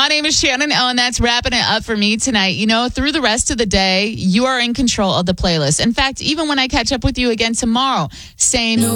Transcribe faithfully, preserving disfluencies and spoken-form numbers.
My name is Shannon O, and that's wrapping it up for me tonight. You know, through the rest of the day, you are in control of the playlist. In fact, even when I catch up with you again tomorrow, same